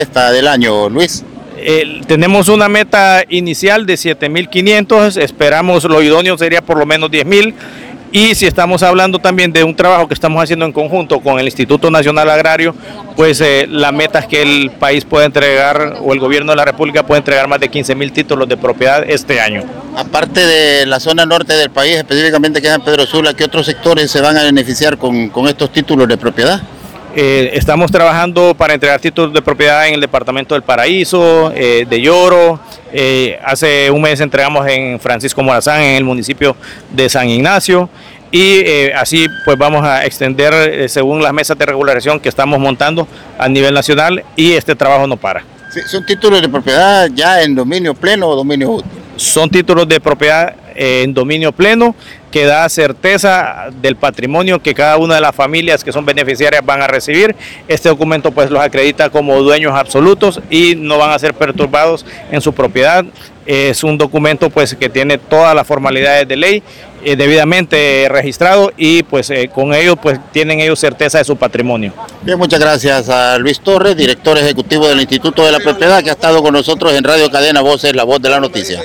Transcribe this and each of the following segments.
Esta del año, Luis. Tenemos una meta inicial de 7.500, esperamos lo idóneo sería por lo menos 10.000. Y si estamos hablando también de un trabajo que estamos haciendo en conjunto con el Instituto Nacional Agrario, pues la meta es que el país pueda entregar, o el gobierno de la República pueda entregar más de 15.000 títulos de propiedad este año. Aparte de la zona norte del país, específicamente que es San Pedro Sula, ¿qué otros sectores se van a beneficiar con estos títulos de propiedad? Estamos trabajando para entregar títulos de propiedad en el departamento del Paraíso, de Lloro. Hace un mes entregamos en Francisco Morazán, en el municipio de San Ignacio. Y así pues vamos a extender según las mesas de regularización que estamos montando a nivel nacional, y este trabajo no para. Sí, ¿son títulos de propiedad ya en dominio pleno o dominio útil? Son títulos de propiedad en dominio pleno, que da certeza del patrimonio que cada una de las familias que son beneficiarias van a recibir. Este documento pues los acredita como dueños absolutos y no van a ser perturbados en su propiedad. Es un documento pues que tiene todas las formalidades de ley, debidamente registrado, y pues con ello pues tienen ellos certeza de su patrimonio. Bien, muchas gracias a Luis Torres, director ejecutivo del Instituto de la Propiedad, que ha estado con nosotros en Radio Cadena Voces, la voz de la noticia.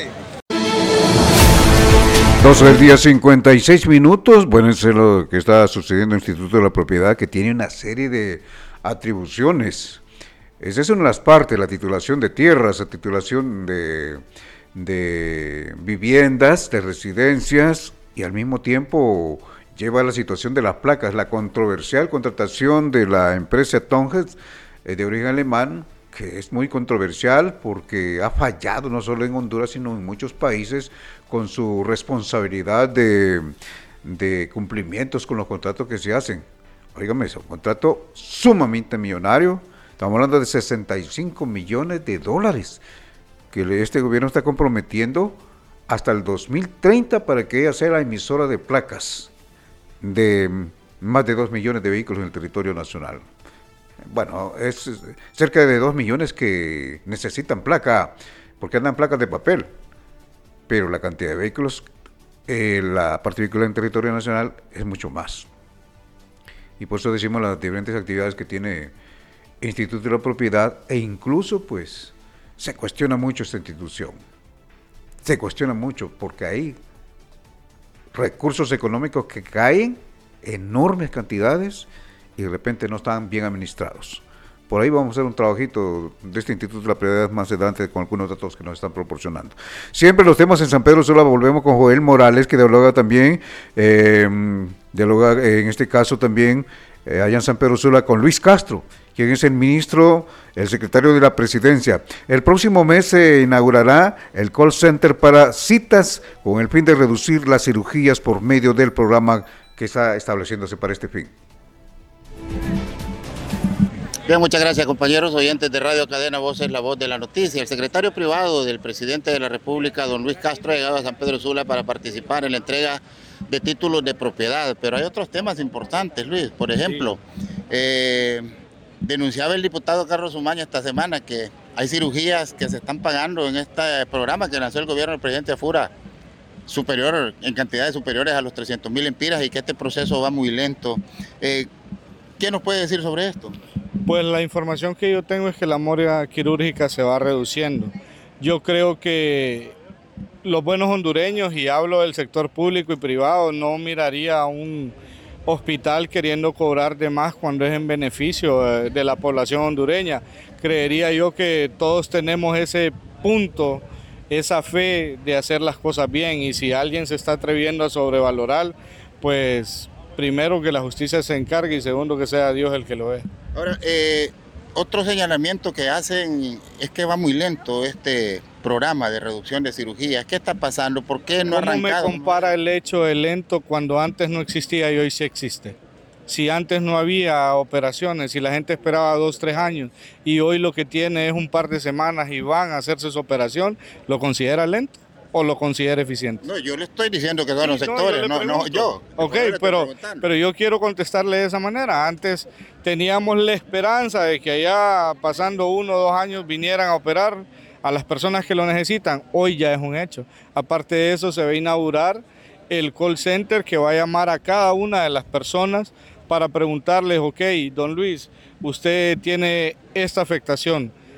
12 del día 56 minutos. Bueno, eso es lo que está sucediendo en el Instituto de la Propiedad, que tiene una serie de atribuciones. Esa es una de las partes, la titulación de tierras, la titulación de viviendas, de residencias, y al mismo tiempo lleva la situación de las placas, la controversial contratación de la empresa Tonges de origen alemán, que es muy controversial porque ha fallado no solo en Honduras, sino en muchos países con su responsabilidad de cumplimientos con los contratos que se hacen. Óigame, es un contrato sumamente millonario, estamos hablando de 65 millones de dólares que este gobierno está comprometiendo hasta el 2030 para que ella sea la emisora de placas de más de 2 millones de vehículos en el territorio nacional. Bueno, es cerca de 2 millones que necesitan placa, porque andan placas de papel, pero la cantidad de vehículos, la parte vehicular en territorio nacional es mucho más. Y por eso decimos las diferentes actividades que tiene el Instituto de la Propiedad, e incluso pues se cuestiona mucho esta institución. Se cuestiona mucho porque hay recursos económicos que caen, enormes cantidades, y de repente no están bien administrados. Por ahí vamos a hacer un trabajito de este Instituto de la Propiedad más adelante con algunos datos que nos están proporcionando. Siempre los temas en San Pedro Sula. Volvemos con Joel Morales, que dialoga también, dialoga en este caso también allá en San Pedro Sula con Luis Castro, quien es el secretario de la Presidencia. El próximo mes se inaugurará el call center para citas con el fin de reducir las cirugías por medio del programa que está estableciéndose para este fin. Bien, muchas gracias, compañeros oyentes de Radio Cadena Voces, la voz de la noticia. El secretario privado del presidente de la República, don Luis Castro, ha llegado a San Pedro Sula para participar en la entrega de títulos de propiedad. Pero hay otros temas importantes, Luis. Por ejemplo, denunciaba el diputado Carlos Umaña esta semana que hay cirugías que se están pagando en este programa que lanzó el gobierno del presidente Fura, en cantidades superiores a los 300.000 lempiras, y que este proceso va muy lento. ¿Qué nos puede decir sobre esto? Pues la información que yo tengo es que la mora quirúrgica se va reduciendo. Yo creo que los buenos hondureños, y hablo del sector público y privado, no miraría a un hospital queriendo cobrar de más cuando es en beneficio de la población hondureña. Creería yo que todos tenemos ese punto, esa fe de hacer las cosas bien, y si alguien se está atreviendo a sobrevalorar, pues primero que la justicia se encargue y segundo que sea Dios el que lo ve. Ahora, otro señalamiento que hacen es que va muy lento este programa de reducción de cirugías. ¿Qué está pasando? ¿Por qué no ha arrancado? ¿Cómo me compara el hecho de lento cuando antes no existía y hoy sí existe? Si antes no había operaciones, si la gente esperaba 2, 3 años y hoy lo que tiene es un par de semanas y van a hacerse su operación, ¿lo considera lento o lo considera eficiente? No, yo le estoy diciendo que son los sectores, no yo. Ok, pero yo quiero contestarle de esa manera. Antes teníamos la esperanza de que allá pasando 1 o 2 años vinieran a operar a las personas que lo necesitan. Hoy ya es un hecho. Aparte de eso, se va a inaugurar el call center que va a llamar a cada una de las personas para preguntarles, ok, don Luis, usted tiene esta afectación,